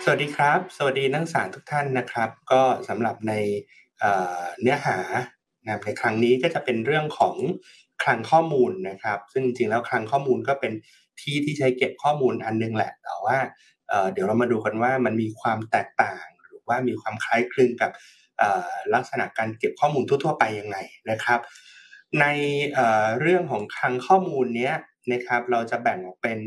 สวัสดีครับสวัสดีนักศึกษาทุกท่านนะครับก็สำหรับในเนื้อหานะครับในครั้งนี้ก็จะเป็นเรื่องของคลังข้อมูลนะครับซึ่งจริงๆแล้วคลังข้อมูลก็เป็นที่ที่ใช้เก็บข้อมูลอันหนึ่งแหละแต่ว่าเดี๋ยวเรามาดูกันว่ามันมีความแตกต่างหรือว่ามีความคล้ายคลึงกับลักษณะการเก็บข้อมูลทั่วๆไปยังไงนะครับในเรื่องของคลังข้อมูลเนี้ยนะครับเราจะแบ่งออกเป็น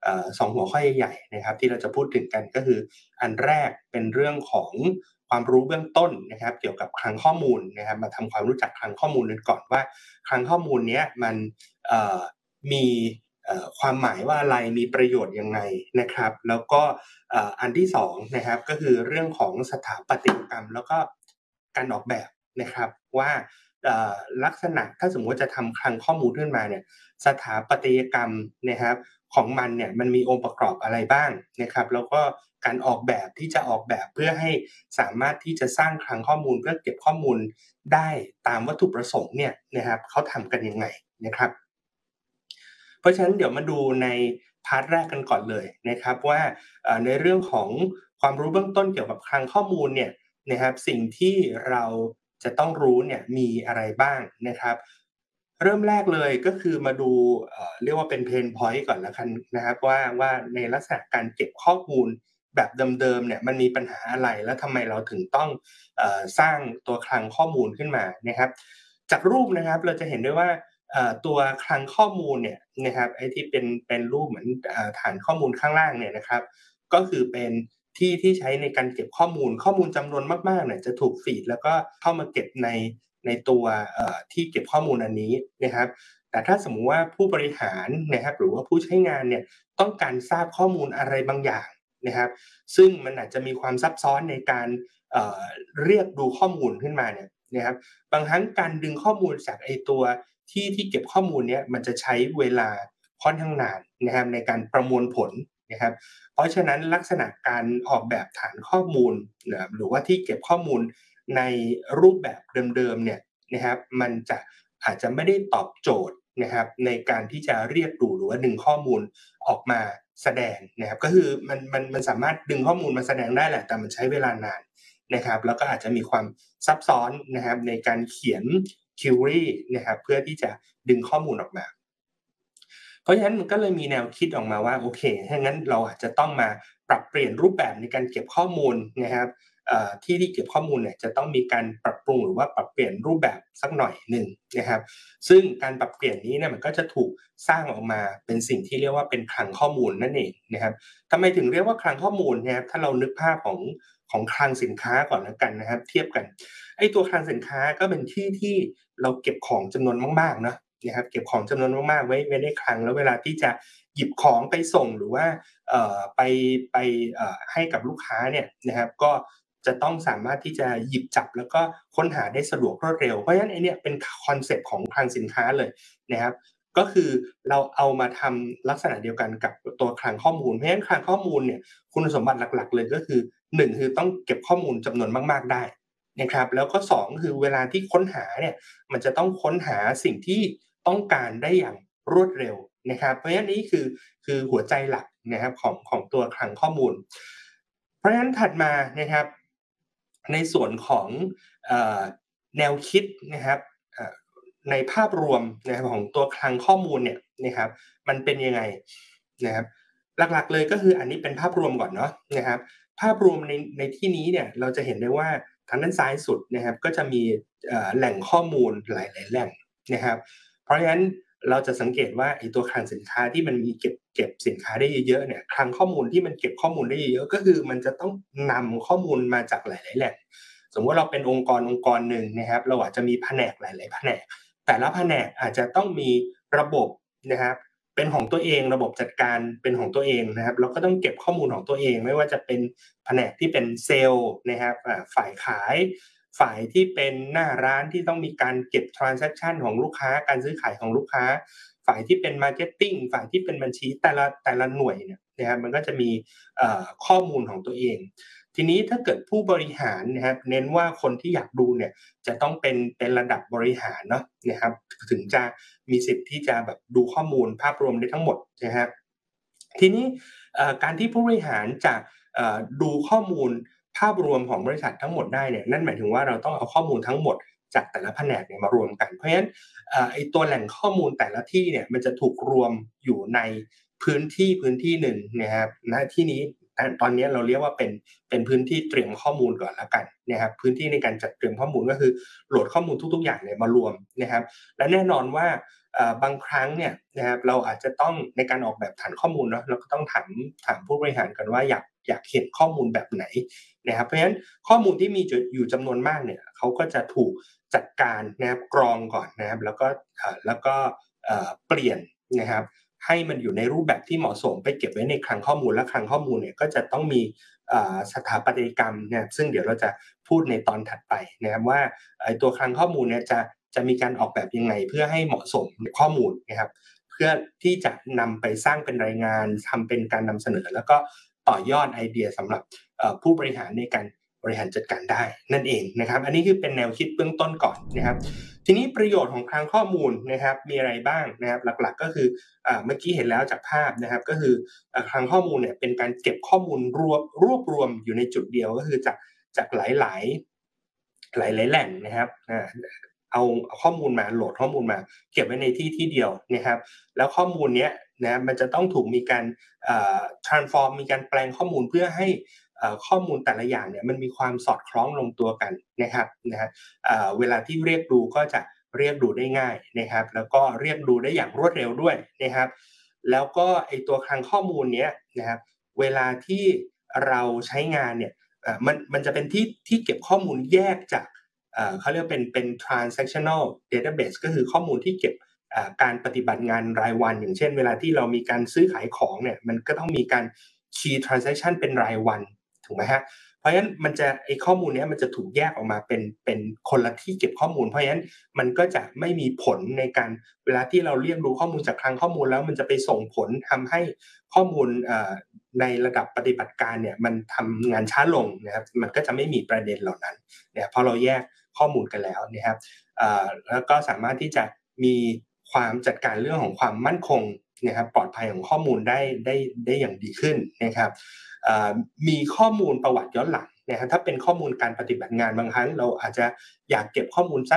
2หัวข้อใหญ่ๆนะครับที่เราจะพูดถึงกันก็คืออันแรกเป็นเรื่องของความรู้เบื้องต้นนะครับเกี่ยวกับคลังข้อมูลนะครับมาทำความรู้จักคลังข้อมูลกันก่อนว่าคลังข้อมูลเนี้ยมันมีความหมายว่าอะไรมีประโยชน์ยังไงนะครับแล้วก็อันที่2นะครับก็คือเรื่องของสถาปัตยกรรมแล้วก็การออกแบบนะครับว่าลักษณะถ้าสมมุติว่าจะทำคลังข้อมูลขึ้นมาเนี่ยสถาปัตยกรรมนะครับของมันเนี่ยมันมีองค์ประกอบอะไรบ้างนะครับแล้วก็การออกแบบที่จะออกแบบเพื่อให้สามารถที่จะสร้างคลังข้อมูลเพื่อเก็บข้อมูลได้ตามวัตถุประสงค์เนี่ยนะครับเขาทำกันยังไงนะครับเพราะฉะนั้นเดี๋ยวมาดูในพาร์ตแรกกันก่อนเลยนะครับว่าในเรื่องของความรู้เบื้องต้นเกี่ยวกับคลังข้อมูลเนี่ยนะครับสิ่งที่เราจะต้องรู้เนี่ยมีอะไรบ้างนะครับเริ่มแรกเลยก็คือมาดูเรียกว่าเป็น Pain point ก่อนแล้วกันนะครับว่าในลักษณะการเก็บข้อมูลแบบเดิมๆเนี่ยมันมีปัญหาอะไรแล้วทำไมเราถึงต้องสร้างตัวคลังข้อมูลขึ้นมานะครับจากรูปนะครับเราจะเห็นได้ว่าตัวคลังข้อมูลเนี่ยนะครับไอ้ที่เป็นรูปเหมือนฐานข้อมูลข้างล่างเนี่ยนะครับก็คือเป็นที่ที่ใช้ในการเก็บข้อมูลจำนวนมากๆเนี่ยจะถูกฟีดแล้วก็เข้ามาเก็บในตัวที่เก็บข้อมูลอันนี้นะครับแต่ถ้าสมมุติว่าผู้บริหารนะครับหรือว่าผู้ใช้งานเนี่ยต้องการทราบข้อมูลอะไรบางอย่างนะครับซึ่งมันอาจจะมีความซับซ้อนในการเอ่อเรียกดูข้อมูลขึ้นมาเนี่ยนะครับบางครั้งการดึงข้อมูลจากไอ้ตัวที่เก็บข้อมูลเนี้ยมันจะใช้เวลาค่อนข้างนานนะครับในการประมวลผลนะครับเพราะฉะนั้นลักษณะการออกแบบฐานข้อมูลหรือว่าที่เก็บข้อมูลในรูปแบบเดิมๆเนี่ยนะครับมันจะอาจจะไม่ได้ตอบโจทย์นะครับในการที่จะเรียกดูหรือว่าดึงข้อมูลออกมาแสดงนะครับก็คือมันสามารถดึงข้อมูลมาแสดงได้แหละแต่มันใช้เวลานานนะครับแล้วก็อาจจะมีความซับซ้อนนะครับในการเขียน query นะครับเพื่อที่จะดึงข้อมูลออกมาเพราะฉะนั้นมันก็เลยมีแนวคิดออกมาว่าโอเคถ้างั้นเราอาจจะต้องมาปรับเปลี่ยนรูปแบบในการเก็บข้อมูลนะครับที่เก็บข้อมูลเนี่ยจะต้องมีการปรับปรุงหรือว่าปรับเปลี่ยนรูปแบบสักหน่อยหนึ่งนะครับซึ่งการปรับเปลี่ยนนี้เนี่ยมันก็จะถูกสร้างออกมาเป็นสิ่งที่เรียกว่าเป็นคลังข้อมูลนั่นเองนะครับทำไมถึงเรียกว่าคลังข้อมูลนะครับถ้าเรานึกภาพของคลังสินค้าก่อนแล้วกันนะครับเทียบกันไอ้ตัวคลังสินค้าก็เป็นที่ที่เราเก็บของจำนวนมากๆเนาะ นะครับเก็บของจำนวนมากๆไว้ในคลังแล้วเวลาที่จะหยิบของไปส่งหรือว่าไปให้กับลูกค้าเนี่ยนะครับก็จะต้องสามารถที่จะหยิบจับแล้วก็ค้นหาได้สะดวกรวดเร็วเพราะฉะนั้นไอ้เนี่ยเป็นคอนเซปต์ของคลังสินค้าเลยนะครับก็คือเราเอามาทำลักษณะเดียวกันกับตัวคลังข้อมูลเพราะฉะนั้นคลังข้อมูลเนี่ยคุณสมบัติหลักๆเลยก็คือ1คือต้องเก็บข้อมูลจำนวนมากๆได้นะครับแล้วก็2คือเวลาที่ค้นหาเนี่ยมันจะต้องค้นหาสิ่งที่ ต้องการได้อย่างรวดเร็วนะครับเพราะฉะนั้นนี่คือหัวใจหลักนะครับของตัวคลังข้อมูลเพราะฉะนั้นถัดมานะครับในส่วนของเอ่อแนวคิดนะครับเอ่อในภาพรวมนะครับของตัวคลังข้อมูลเนี่ยนะครับมันเป็นยังไงนะครับหลักๆเลยก็คืออันนี้เป็นภาพรวมก่อนเนาะนะครับภาพรวมในที่นี้เนี่ยเราจะเห็นได้ว่าทางด้านซ้ายสุดนะครับก็จะมีแหล่งข้อมูลหลายๆแหล่งนะครับ เพราะฉะนั้นเราจะสังเกตว่าไอ้ตัวคลังสินค้าที่มันมีเก็บสินค้าได้เยอะๆเนี่ยคลังข้อมูลที่มันเก็บข้อมูลได้เยอะๆก็คือมันจะต้องนำข้อมูลมาจากหลายๆแหล่งสมมุติเราเป็นองค์กรหนึ่งนะครับเราอาจจะมีแผนกหลายๆแผนกแต่ละแผนกอาจจะต้องมีระบบนะครับเป็นของตัวเองระบบจัดการเป็นของตัวเองนะครับเราก็ต้องเก็บข้อมูลของตัวเองไม่ว่าจะเป็นแผนกที่เป็นเซลล์นะครับฝ่ายขาย ฝ่ายที่เป็นหน้าร้านที่ต้องมีการเก็บ transaction ของลูกค้าการซื้อขายของลูกค้าฝ่ายที่เป็น marketing ฝ่ายที่เป็นบัญชีแต่ละหน่วยเนี่ยนะครับมันก็จะมีข้อมูลของตัวเองทีนี้ถ้าเกิดผู้บริหารนะครับเน้นว่าคนที่อยากดูเนี่ยจะต้องเป็นระดับบริหารเนาะนะครับถึงจะมีสิทธิ์ที่จะแบบดูข้อมูลภาพรวมได้ทั้งหมดนะครับทีนี้การที่ผู้บริหารจะดูข้อมูลภาพรวมของบริษัททั้งหมดได้เนี่ยนั่นหมายถึงว่าเราต้องเอาข้อมูลทั้งหมดจากแต่ละแผนกเนี่ยมารวมกันเพราะฉะนั้นไอ้ตัวแหล่งข้อมูลแต่ละที่เนี่ยมันจะถูกรวมอยู่ในพื้นที่หนึ่งนะครับณที่นี้ตอนนี้เราเรียกว่าเป็นพื้นที่เตรียมข้อมูลก่อนแล้วกันนะครับพื้นที่ในการจัดเตรียมข้อมูลก็คือโหลดข้อมูลทุกๆอย่างเนี่ยมารวมนะครับและแน่นอนว่าบางครั้งเนี่ยนะครับเราอาจจะต้องในการออกแบบฐานข้อมูลเนาะเราก็ต้องถามผู้บริหารกันว่าอยากเห็นข้อมูลแบบไหนนะครับเพราะฉะนั้นข้อมูลที่มีอยู่จำนวนมากเนี่ยเขาก็จะถูกจัดการนะครับกรองก่อนนะครับแล้วก็เปลี่ยนนะครับให้มันอยู่ในรูปแบบที่เหมาะสมไปเก็บไว้ในคลังข้อมูลและคลังข้อมูลเนี่ยก็จะต้องมีสถาปัตยกรรมนะครับซึ่งเดี๋ยวเราจะพูดในตอนถัดไปนะครับว่าตัวคลังข้อมูลเนี่ยจะมีการออกแบบยังไงเพื่อให้เหมาะสมข้อมูลนะครับเพื่อที่จะนำไปสร้างเป็นรายงานทำเป็นการนำเสนอแล้วก็ต่อยอดไอเดียสำหรับผู้บริหารในการบริหารจัดการได้นั่นเองนะครับอันนี้คือเป็นแนวคิดเบื้องต้นก่อนนะครับทีนี้ประโยชน์ของคลังข้อมูลนะครับมีอะไรบ้างนะครับหลักๆก็คือเมื่อกี้เห็นแล้วจากภาพนะครับก็คือคลังข้อมูลเนี่ยเป็นการเก็บข้อมูลรวบรวมอยู่ในจุดเดียวก็คือจากหลายๆแหล่งนะครับเอาข้อมูลมาโหลดข้อมูลมาเก็บไว้ในที่เดียวนะครับแล้วข้อมูลเนี้ยนะมันจะต้องถูกมีการtransform มีการแปลงข้อมูลเพื่อให้ข้อมูลแต่ละอย่างเนี่ยมันมีความสอดคล้องลงตัวกันนะครับเวลาที่เรียกดูก็จะเรียกดูได้ง่ายนะครับแล้วก็เรียกดูได้อย่างรวดเร็วด้วยนะครับแล้วก็ไอ้ตัวคลังข้อมูลเนี้ยนะครับเวลาที่เราใช้งานเนี่ยมันจะเป็นที่เก็บข้อมูลแยกจากเขาเรียกเป็น transactional database ก็คือข้อมูลที่เก็บการปฏิบัติงานรายวันอย่างเช่นเวลาที่เรามีการซื้อขายของเนี่ยมันก็ต้องมีการ key transaction เป็นรายวันถูกไหมฮะเพราะฉะนั้นไอ้ข้อมูลเนี้ยมันจะถูกแยกออกมาเป็นคนละที่เก็บข้อมูลเพราะฉะนั้นมันก็จะไม่มีผลในการเวลาที่เราเรียกดูข้อมูลจากคลังข้อมูลแล้วมันจะไปส่งผลทำให้ข้อมูลในระดับปฏิบัติการเนี่ยมันทำงานช้าลงนะครับมันก็จะไม่มีประเด็นเหล่านั้นเนี่ยเพราะเราแยกข้อมูลกันแล้วนะครับแล้วก็สามารถที่จะมีความจัดการเรื่องของความมั่นคงนะครับปลอดภัยของข้อมูลได้อย่างดีขึ้นนะครับมีข้อมูลประวัติย้อนหลังนะครับถ้าเป็นข้อมูลการปฏิบัติงานบางครั้งเราอาจจะอยากเก็บข้อมูลสัก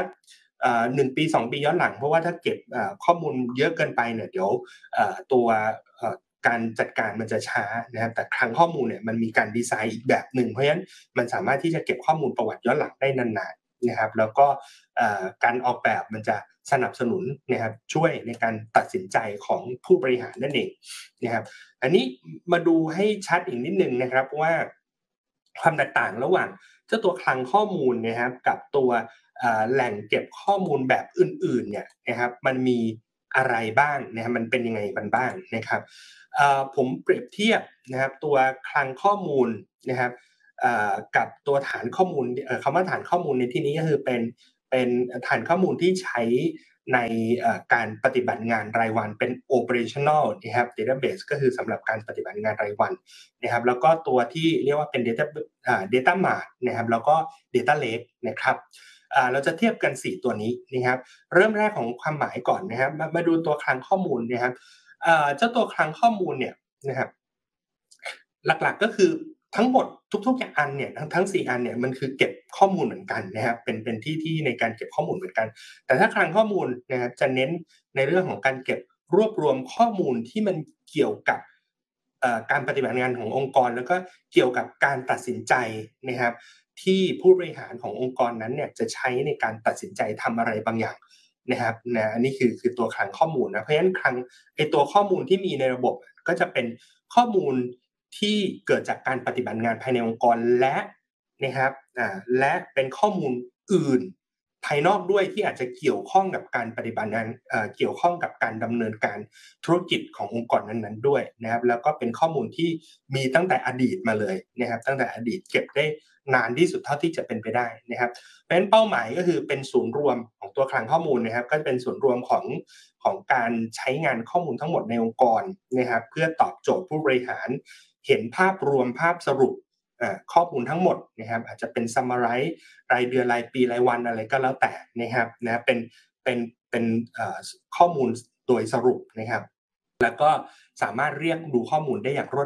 1ปี2ปีย้อนหลังเพราะว่าถ้าเก็บข้อมูลเยอะเกินไปเนี่ยเดี๋ยวตัวการจัดการมันจะช้านะครับแต่คลังข้อมูลเนี่ยมันมีการดีไซน์อีกแบบหนึ่งเพราะฉะนั้นมันสามารถที่จะเก็บข้อมูลประวัติย้อนหลังได้นานๆนะครับแล้วก็การออกแบบมันจะสนับสนุนนะครับช่วยในการตัดสินใจของผู้บริหารนั่นเองนะครับอันนี้มาดูให้ชัดอีกนิดนึงนะครับว่าความแตกต่างระหว่างเจ้าตัวคลังข้อมูลนะครับกับตัวแหล่งเก็บข้อมูลแบบอื่นๆเนี่ยนะครับมันมีอะไรบ้างนะครับมันเป็นยังไงกันบ้างนะครับผมเปรียบเทียบนะครับตัวคลังข้อมูลนะครับกับตัวฐานข้อมูลคำว่าฐานข้อมูลในที่นี้ก็คือเป็นฐานข้อมูลที่ใช้ในการปฏิบัติงานรายวันเป็น operational นะครับ database ก็คือสำหรับการปฏิบัติงานรายวันนะครับแล้วก็ตัวที่เรียกว่าเป็น data mart นะครับแล้วก็ data lake นะครับเราจะเทียบกัน4ตัวนี้นะครับเริ่มแรกของความหมายก่อนนะครับมาดูตัวคลังข้อมูลนะครับเจ้าตัวคลังข้อมูลเนี่ยนะครับหลักๆก็คือทั้งหมดทุกๆอย่างอันเนี่ยทั้ง4อันเนี่ยมันคือเก็บข้อมูลเหมือนกันนะครับเป็นที่ในการเก็บข้อมูลเหมือนกันแต่ถ้าคลังข้อมูลนะครับจะเน้นในเรื่องของการเก็บรวบรวมข้อมูลที่มันเกี่ยวกับการปฏิบัติงานขององค์กรแล้วก็เกี่ยวกับการตัดสินใจนะครับที่ผู้บริหารขององค์กรนั้นเนี่ยจะใช้ในการตัดสินใจทำอะไรบางอย่างนะครับนะอันนี้คือตัวคลังข้อมูลนะเพราะฉะนั้นคลังไอ้ตัวข้อมูลที่มีในระบบก็จะเป็นข้อมูลที่เกิดจากการปฏิบัติงานภายในองค์กรและนะครับและเป็นข้อมูลอื่นภายนอกด้วยที่อาจจะเกี่ยวข้องกับการปฏิบัติงานเกี่ยวข้องกับการดำเนินการธุรกิจขององค์กรนั้นๆด้วยนะครับแล้วก็เป็นข้อมูลที่มีตั้งแต่อดีตมาเลยนะครับตั้งแต่อดีตเก็บได้นานที่สุดเท่าที่จะเป็นไปได้นะครับเพราะฉะนั้นเป้าหมายก็คือเป็นศูนย์รวมของตัวคลังข้อมูลนะครับก็จะเป็นศูนย์รวมของการใช้งานข้อมูลทั้งหมดในองค์กรนะครับเพื่อตอบโจทย์ผู้บริหารเห็นภาพรวมภาพสรุปข้อมูลทั้งหมดนะครับอาจจะเป็น summarize รายเดือนรายปีรายวันอะไรก็แล้วแต่นะครับนะเป็นข้อมูลโดยสรุปนะครับแล้วก็สามารถเรียกดูข้อมูลได้อย่างรวดเร็ว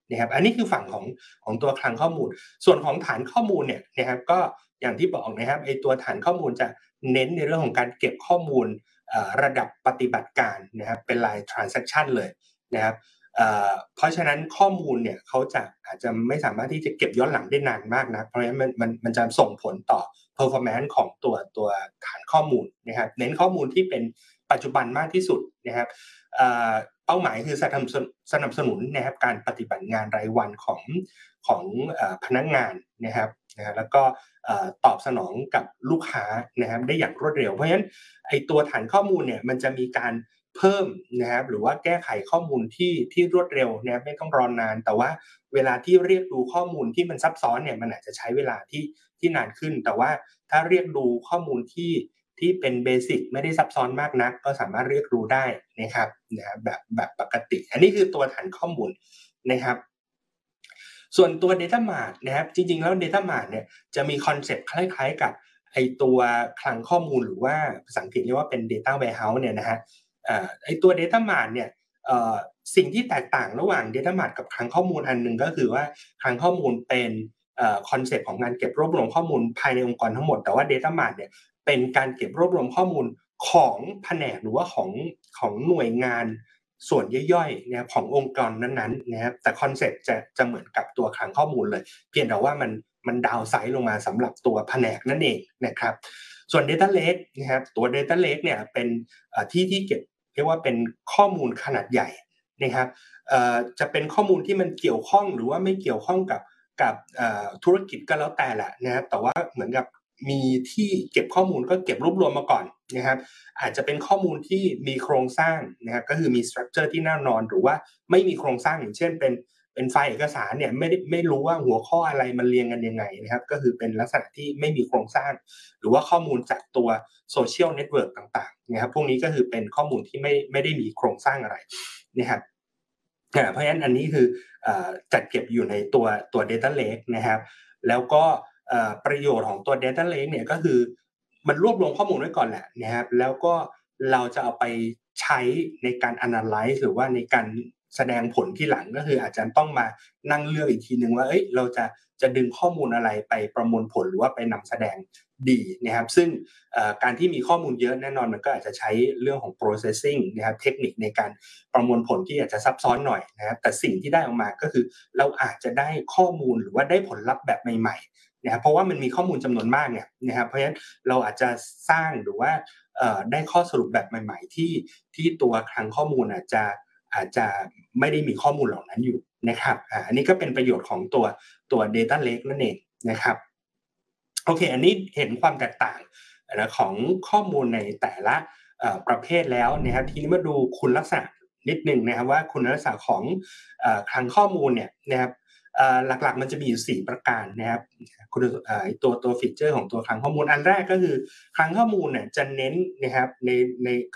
นะครับอันนี้คือฝั่งของตัวคลังข้อมูลส่วนของฐานข้อมูลเนี่ยนะครับก็อย่างที่บอกนะครับไอ้ตัวฐานข้อมูลจะเน้นในเรื่องของการเก็บข้อมูลระดับปฏิบัติการนะครับเป็นราย transaction เลยนะครับเพราะฉะนั้นข้อมูลเนี่ยเขาจะอาจจะไม่สามารถที่จะเก็บย้อนหลังได้นานมากนักเพราะฉะนั้นมันจะส่งผลต่อ performance ของตัวฐานข้อมูลนะครับเน้นข้อมูลที่เป็นปัจจุบันมากที่สุดนะครับเป้าหมายคือสนับสนุนนะครับการปฏิบัติงานรายวันของพนักงานนะครับแล้วก็ตอบสนองกับลูกค้านะครับได้อย่างรวดเร็วเพราะฉะนั้นไอ้ตัวฐานข้อมูลเนี่ยมันจะมีการเพิ่มนะครับหรือว่าแก้ไขข้อมูลที่รวดเร็วนะครับไม่ต้องรอนานแต่ว่าเวลาที่เรียกดูข้อมูลที่มันซับซ้อนเนี่ยมันอาจจะใช้เวลาที่นานขึ้นแต่ว่าถ้าเรียกดูข้อมูลที่เป็นเบสิกไม่ได้ซับซ้อนมากนักก็สามารถเรียกรู้ได้นะครับแบบปกติอันนี้คือตัวฐานข้อมูลนะครับส่วนตัว Data Mart นะครับจริงๆแล้ว Data Mart เนี่ยจะมีคอนเซปต์คล้ายๆกับไอ้ตัวคลังข้อมูลหรือว่าภาษาอังกฤษเรียกว่าเป็น Data Warehouse เนี่ยนะฮะไอ้ตัว Data Mart เนี่ยสิ่งที่แตกต่างระหว่าง Data Mart กับคลังข้อมูลอันหนึ่งก็คือว่าคลังข้อมูลเป็นคอนเซปต์ของการเก็บรวบรวมข้อมูลภายในองค์กรทั้งหมดแต่ว่า Data Mart เนี่ยเป็นการเก็บรวบรวมข้อมูลของแผนกหรือว่าของหน่วยงานส่วนย่อยๆนะครับขององค์กรนั้นๆนะครับแต่คอนเซปต์จะเหมือนกับตัวคลังข้อมูลเลยเพียงแต่ว่ามันดาวไซซ์ลงมาสำหรับตัวแผนกนั่นเองนะครับส่วน Data Lake นะครับตัว Data Lake เนี่ยเป็นที่เก็บเรียกว่าเป็นข้อมูลขนาดใหญ่นะครับจะเป็นข้อมูลที่มันเกี่ยวข้องหรือว่าไม่เกี่ยวข้องกับธุรกิจก็แล้วแต่แหละนะครับแต่ว่าเหมือนกับมีที่เก็บข้อมูลก็เก็บรวบรวมมาก่อนนะครับอาจจะเป็นข้อมูลที่มีโครงสร้างนะครับก็คือมี structure ที่แน่นอนหรือว่าไม่มีโครงสร้างอย่างเช่นเป็นไฟล์เอกสารเนี่ยไม่รู้ว่าหัวข้ออะไรมันเรียงกันยังไงนะครับก็คือเป็นลักษณะที่ไม่มีโครงสร้างหรือว่าข้อมูลจากตัว social network ต่างๆนะครับพวกนี้ก็คือเป็นข้อมูลที่ไม่ได้มีโครงสร้างอะไรนะครับเพราะฉะนั้นอันนี้คือจัดเก็บอยู่ในตัว Data Lake นะครับแล้วก็ประโยชน์ของตัว Data Lake เนี่ยก็คือมันรวบรวมข้อมูลไว้ก่อนแหละนะครับแล้วก็เราจะเอาไปใช้ในการ analyze หรือว่าในการแสดงผลที่หลังก็คืออาจจะต้องมานั่งเลือกอีกทีนึงว่าเราจะดึงข้อมูลอะไรไปประมวลผลหรือว่าไปนำแสดงดีนะครับซึ่งการที่มีข้อมูลเยอะแน่นอนมันก็อาจจะใช้เรื่องของ processing นะครับเทคนิคในการประมวลผลที่อาจจะซับซ้อนหน่อยนะครับแต่สิ่งที่ได้ออกมาก็คือเราอาจจะได้ข้อมูลหรือว่าได้ผลลัพธ์แบบใหม่ๆนะครับเพราะว่ามันมีข้อมูลจำนวนมากเนี่ยนะครับเพราะฉะนั้นเราอาจจะสร้างหรือว่าได้ข้อสรุปแบบใหม่ๆที่ตัวคลังข้อมูลอาจจะไม่ได้มีข้อมูลเหล่านั้นอยู่นะครับอันนี้ก็เป็นประโยชน์ของตัว Data Lake นั่นเองนะครับโอเคอันนี้เห็นความแตกต่างของข้อมูลในแต่ละประเภทแล้วนะครับทีนี้มาดูคุณลักษณะนิดนึงนะครับว่าคุณลักษณะของคลังข้อมูลเนี่ยนะครับหลักๆมันจะมีอยู่4ประการนะครับคุณตัวฟีเจอร์ของตัวคลังข้อมูลอันแรกก็คือคลังข้อมูลเนี่ยจะเน้นนะครับใน